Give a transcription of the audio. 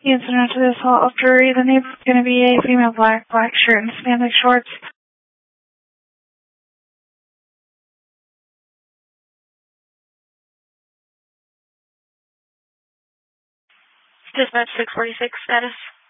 The incident to the assault of Drury, the neighbor is going to be a female black shirt and spandex shorts. Dispatch 646 status.